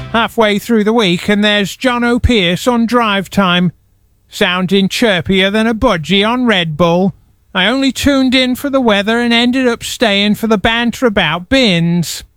Halfway through the week and there's John O'Pearce on Drive Time, sounding chirpier than a budgie on Red Bull. I only tuned in for the weather and ended up staying for the banter about bins.